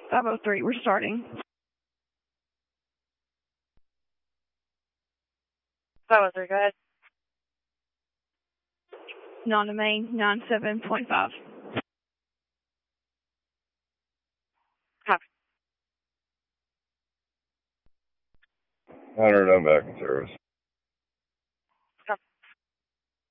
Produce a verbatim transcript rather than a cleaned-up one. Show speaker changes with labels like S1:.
S1: five oh three, we're starting.
S2: five oh three, go ahead.
S1: Non-domain, ninety-seven point five.
S2: Copy.
S3: Hunter, I'm back in service.